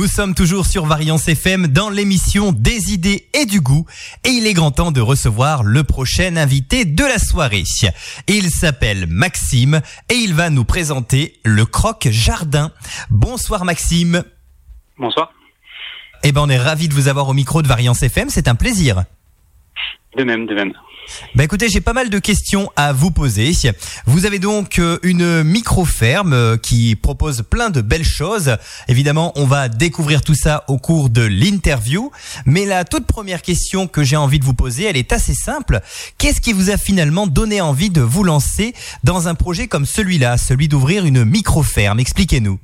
Nous sommes toujours sur Variance FM dans l'émission Des idées et du goût et il est grand temps de recevoir le prochain invité de la soirée. Il s'appelle Maxime et il va nous présenter le croque jardin. Bonsoir Maxime. Bonsoir. Eh ben on est ravis de vous avoir au micro de Variance FM, c'est un plaisir. De même. Écoutez, j'ai pas mal de questions à vous poser. Vous avez donc une micro-ferme qui propose plein de belles choses. Évidemment, on va découvrir tout ça au cours de l'interview. Mais la toute première question que j'ai envie de vous poser, elle est assez simple. Qu'est-ce qui vous a finalement donné envie de vous lancer dans un projet comme celui-là, celui d'ouvrir une micro-ferme? Expliquez-nous.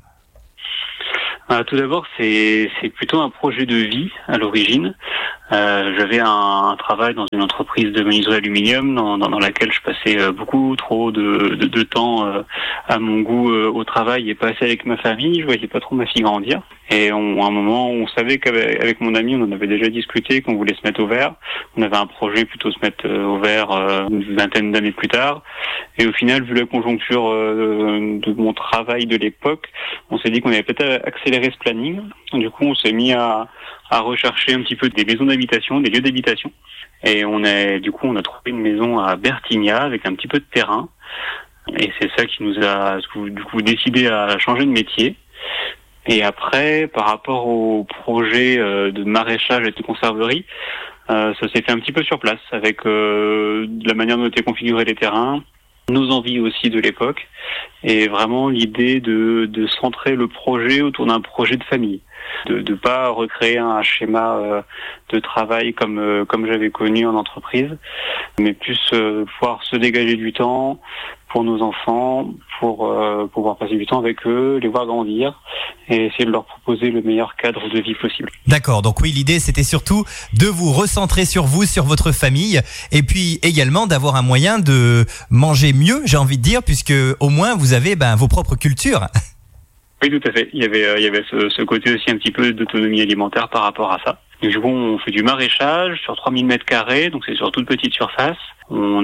Tout d'abord, c'est plutôt un projet de vie à l'origine. J'avais un travail dans une entreprise de menuiserie aluminium dans laquelle je passais beaucoup trop de temps à mon goût au travail et pas assez avec ma famille. Je voyais pas trop ma fille grandir. Et à un moment, on savait qu'avec mon ami, on en avait déjà discuté, qu'on voulait se mettre au vert. On avait un projet plutôt se mettre au vert une vingtaine d'années plus tard. Et au final, vu la conjoncture de mon travail de l'époque, on s'est dit qu'on allait peut-être accélérer ce planning. Du coup, on s'est mis à rechercher un petit peu des maisons d'habitation, des lieux d'habitation. Et on a trouvé une maison à Bertigna avec un petit peu de terrain. Et c'est ça qui nous a, du coup, décidé à changer de métier. Et après, par rapport au projet de maraîchage et de conserverie, ça s'est fait un petit peu sur place avec la manière dont étaient configurés les terrains, nos envies aussi de l'époque, et vraiment l'idée de centrer le projet autour d'un projet de famille, de pas recréer un schéma de travail comme j'avais connu en entreprise, mais plus pouvoir se dégager du temps pour nos enfants, pour pouvoir passer du temps avec eux, les voir grandir et essayer de leur proposer le meilleur cadre de vie possible. D'accord, donc oui, l'idée c'était surtout de vous recentrer sur vous, sur votre famille, et puis également d'avoir un moyen de manger mieux, j'ai envie de dire, puisque au moins vous avez vos propres cultures. Oui, tout à fait. Il y avait ce côté aussi un petit peu d'autonomie alimentaire par rapport à ça. Du coup, on fait du maraîchage sur 3000 mètres carrés, donc c'est sur toute petite surface. On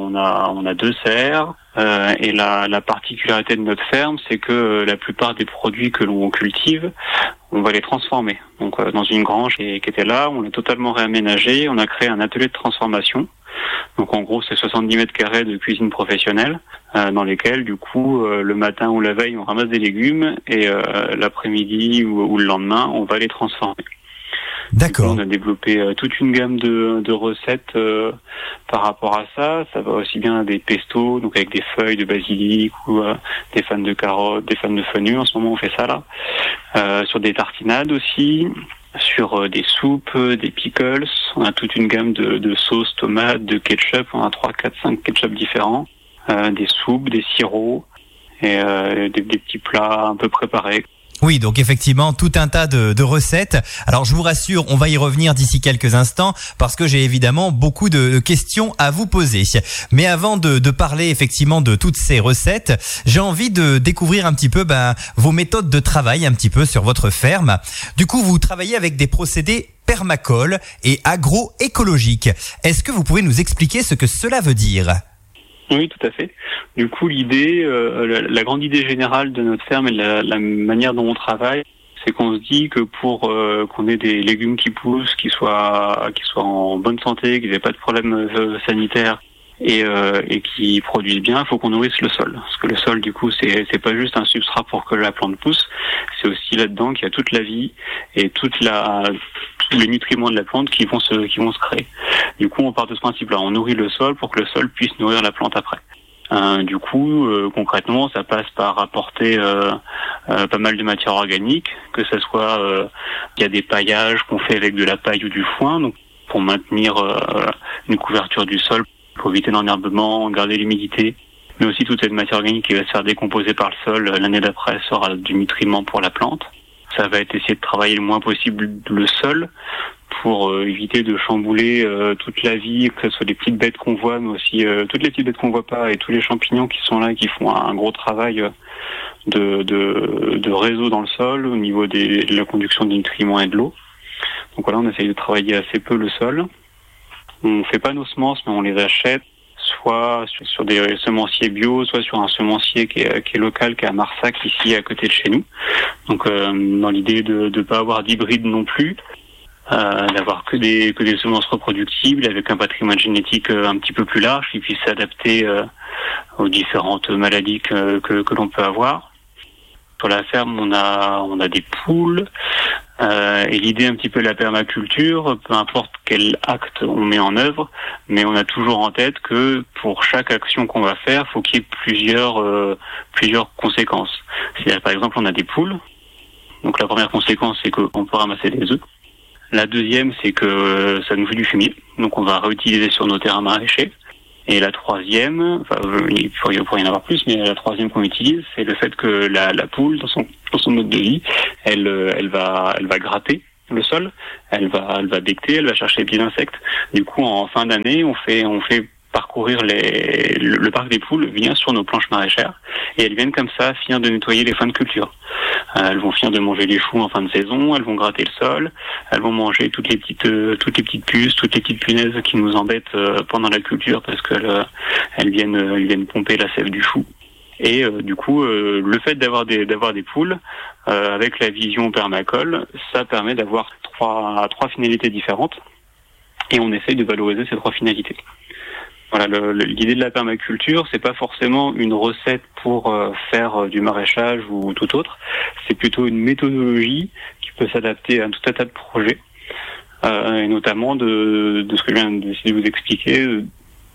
a 2 serres, et la particularité de notre ferme, c'est que la plupart des produits que l'on cultive, on va les transformer. Donc, dans une grange qui était là, on l'a totalement réaménagé, on a créé un atelier de transformation. Donc, en gros, c'est 70 mètres carrés de cuisine professionnelle, dans lesquels, du coup, le matin ou la veille, on ramasse des légumes, et l'après-midi ou le lendemain, on va les transformer. D'accord. On a développé toute une gamme de recettes par rapport à ça. Ça va aussi bien des pestos, donc avec des feuilles de basilic ou des fans de carottes, des fans de fenouil. En ce moment, on fait ça là. Sur des tartinades aussi, sur des soupes, des pickles. On a toute une gamme de sauces, tomates, de ketchup. On a 3, 4, 5 ketchup différents. Des soupes, des sirops et des petits plats un peu préparés. Oui, donc effectivement, tout un tas de recettes. Alors, je vous rassure, on va y revenir d'ici quelques instants parce que j'ai évidemment beaucoup de questions à vous poser. Mais avant de parler effectivement de toutes ces recettes, j'ai envie de découvrir un petit peu vos méthodes de travail un petit peu sur votre ferme. Du coup, vous travaillez avec des procédés permacoles et agroécologiques. Est-ce que vous pouvez nous expliquer ce que cela veut dire ? Oui, tout à fait. Du coup, l'idée, la grande idée générale de notre ferme et la manière dont on travaille, c'est qu'on se dit que pour qu'on ait des légumes qui poussent, qui soient en bonne santé, qu'ils n'aient pas de problème sanitaire et qui produisent bien, il faut qu'on nourrisse le sol. Parce que le sol, du coup, c'est pas juste un substrat pour que la plante pousse, c'est aussi là-dedans qu'il y a toute la vie et tous les nutriments de la plante qui vont se créer. Du coup, on part de ce principe-là. On nourrit le sol pour que le sol puisse nourrir la plante après. Du coup, concrètement, ça passe par apporter pas mal de matière organique, que ça soit il y a des paillages qu'on fait avec de la paille ou du foin, donc pour maintenir une couverture du sol, pour éviter l'enherbement, garder l'humidité, mais aussi toute cette matière organique qui va se faire décomposer par le sol l'année d'après sera du nutriment pour la plante. Ça va être essayer de travailler le moins possible le sol pour éviter de chambouler toute la vie, que ce soit les petites bêtes qu'on voit, mais aussi toutes les petites bêtes qu'on voit pas et tous les champignons qui sont là, qui font un gros travail de réseau dans le sol au niveau de la conduction des nutriments et de l'eau. Donc voilà, on essaye de travailler assez peu le sol. On fait pas nos semences, mais on les achète soit sur des semenciers bio, soit sur un semencier qui est local, qui est à Marsac, ici à côté de chez nous. Donc dans l'idée de ne pas avoir d'hybride non plus, d'avoir que des semences reproductibles avec un patrimoine génétique un petit peu plus large qui puisse s'adapter aux différentes maladies que l'on peut avoir. Sur la ferme, on a des poules. Et l'idée un petit peu de la permaculture, peu importe quel acte on met en œuvre, mais on a toujours en tête que pour chaque action qu'on va faire, faut qu'il y ait plusieurs conséquences. C'est-à-dire, par exemple, on a des poules. Donc la première conséquence, c'est qu'on peut ramasser des œufs. La deuxième, c'est que ça nous fait du fumier. Donc on va réutiliser sur nos terrains maraîchers. Et la troisième, il pourrait y en avoir plus, mais la troisième qu'on utilise, c'est le fait que la poule, dans son mode de vie, elle va gratter le sol, elle va becter, elle va chercher des petits insectes. Du coup, en fin d'année, on fait parcourir le parc des poules vient sur nos planches maraîchères et elles viennent comme ça finir de nettoyer les fins de culture. Elles vont finir de manger les choux en fin de saison, elles vont gratter le sol, elles vont manger toutes les petites puces, toutes les petites punaises qui nous embêtent pendant la culture parce que elles viennent pomper la sève du chou. Et du coup, le fait d'avoir des poules avec la vision permacole, ça permet d'avoir trois finalités différentes et on essaye de valoriser ces trois finalités. Voilà, l'idée de la permaculture, c'est pas forcément une recette pour faire du maraîchage ou tout autre. C'est plutôt une méthodologie qui peut s'adapter à tout un tas de projets, et notamment de ce que je viens d'essayer de vous expliquer.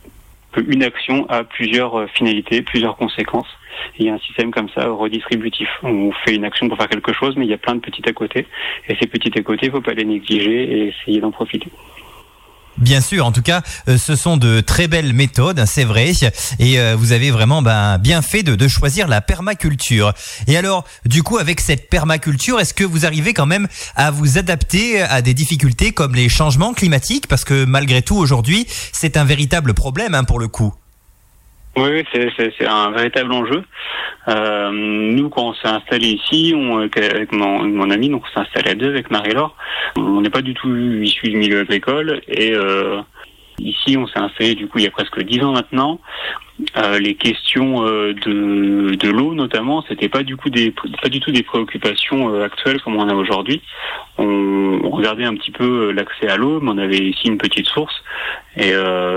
Une action a plusieurs finalités, plusieurs conséquences. Il y a un système comme ça redistributif. On fait une action pour faire quelque chose, mais il y a plein de petits à côté. Et ces petits à côté, il faut pas les négliger et essayer d'en profiter. Bien sûr, en tout cas, ce sont de très belles méthodes, c'est vrai, et vous avez vraiment bien fait de choisir la permaculture. Et alors, du coup, avec cette permaculture, est-ce que vous arrivez quand même à vous adapter à des difficultés comme les changements climatiques? Parce que malgré tout, aujourd'hui, c'est un véritable problème pour le coup. Oui, c'est un véritable enjeu. Nous, quand on s'est installé ici, avec mon ami, donc on s'est installé à deux avec Marie-Laure. On n'est pas du tout issus du milieu agricole et ici, on s'est installé du coup il y a presque 10 ans maintenant. Les questions de l'eau notamment, c'était pas du tout des préoccupations actuelles comme on a aujourd'hui. On regardait un petit peu l'accès à l'eau, mais on avait ici une petite source et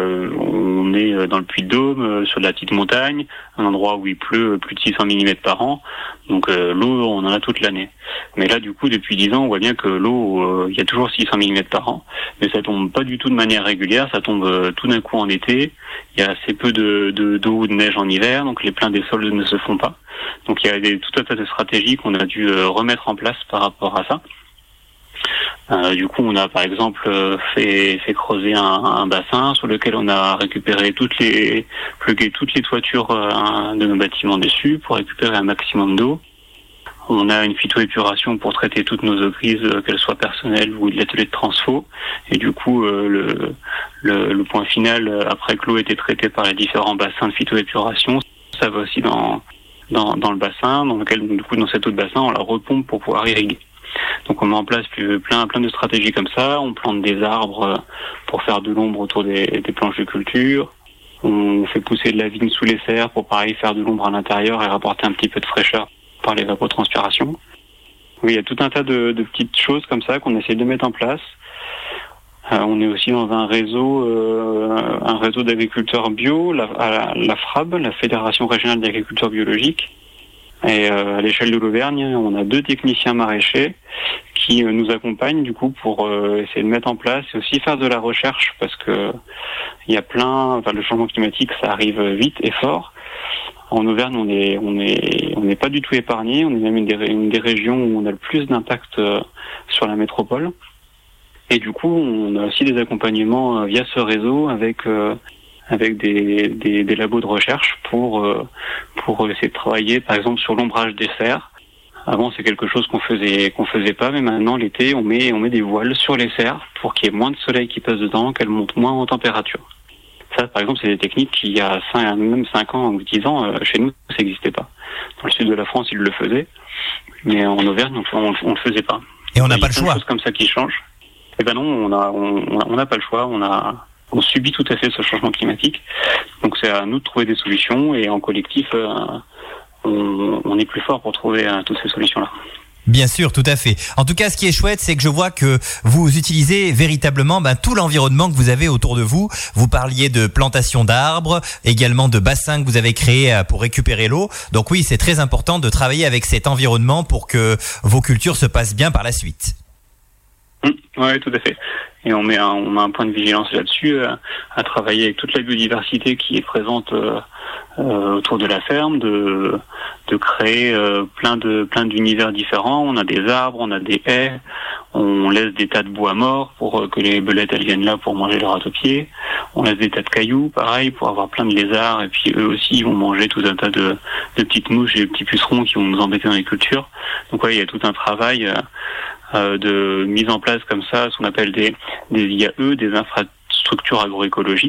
on est dans le Puy-de-Dôme, sur de la petite montagne, un endroit où il pleut plus de 600 mm par an. Donc l'eau, on en a toute l'année. Mais là, du coup, depuis 10 ans, on voit bien que l'eau, il y a toujours 600 mm par an, mais ça tombe pas du tout de manière régulière, ça tombe tout d'un coup en été. Il y a assez peu d'eau ou de neige en hiver, donc les pleins des sols ne se font pas. Donc il y a tout un tas de stratégies qu'on a dû remettre en place par rapport à ça. Du coup, on a par exemple fait creuser un bassin sur lequel on a récupéré plugué toutes les toitures de nos bâtiments dessus pour récupérer un maximum d'eau. On a une phytoépuration pour traiter toutes nos eaux grises, qu'elles soient personnelles ou de l'atelier de transfo. Et du coup, le point final, après que l'eau ait été traitée par les différents bassins de phytoépuration, ça va aussi dans le bassin, dans lequel, du coup, dans cette eau de bassin, on la repompe pour pouvoir irriguer. Donc on met en place plein de stratégies comme ça. On plante des arbres pour faire de l'ombre autour des planches de culture. On fait pousser de la vigne sous les serres pour pareil faire de l'ombre à l'intérieur et rapporter un petit peu de fraîcheur par l'évapotranspiration. Oui, il y a tout un tas de petites choses comme ça qu'on essaie de mettre en place. On est aussi dans un réseau d'agriculteurs bio, la FRAB, la Fédération régionale d'agriculture biologique. Et à l'échelle de l'Auvergne, on a 2 techniciens maraîchers qui nous accompagnent du coup pour essayer de mettre en place et aussi faire de la recherche parce que il y a le changement climatique, ça arrive vite et fort. En Auvergne, on n'est pas du tout épargné. On est même une des régions où on a le plus d'impact sur la métropole. Et du coup, on a aussi des accompagnements via ce réseau avec des labos de recherche pour essayer de travailler, par exemple, sur l'ombrage des serres. Avant, c'est quelque chose qu'on faisait pas, mais maintenant, l'été, on met des voiles sur les serres pour qu'il y ait moins de soleil qui passe dedans, qu'elles montent moins en température. Ça, par exemple, c'est des techniques qui, il y a 5 ans ou 10 ans, chez nous, ça n'existait pas. Dans le sud de la France, ils le faisaient, mais en Auvergne, on le faisait pas. Et on n'a pas le choix. Il y a des choses comme ça qui changent. Eh ben non, on n'a pas le choix. On on subit tout à fait ce changement climatique. Donc c'est à nous de trouver des solutions et en collectif, on est plus fort pour trouver toutes ces solutions-là. Bien sûr, tout à fait. En tout cas, ce qui est chouette, c'est que je vois que vous utilisez véritablement tout l'environnement que vous avez autour de vous. Vous parliez de plantation d'arbres, également de bassins que vous avez créés pour récupérer l'eau. Donc oui, c'est très important de travailler avec cet environnement pour que vos cultures se passent bien par la suite. Oui, tout à fait. Et on met un point de vigilance là-dessus, à travailler avec toute la biodiversité qui est présente autour de la ferme, de créer plein d'univers différents. On a des arbres, on a des haies, on laisse des tas de bois morts pour que les belettes elles viennent là pour manger leur râteau-pied. On laisse des tas de cailloux, pareil, pour avoir plein de lézards. Et puis eux aussi, ils vont manger tout un tas de petites mouches et de petits pucerons qui vont nous embêter dans les cultures. Donc ouais, il y a tout un travail de mise en place comme ça, ce qu'on appelle des IAE, des infrastructures agroécologiques,